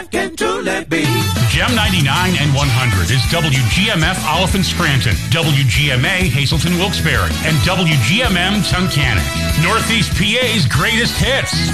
Can truly be. Gem 99 and 100 is WGMF Oliphant Scranton, WGMA Hazelton Wilkes-Barre, and WGMM Tunkhannock. Northeast PA's greatest hits.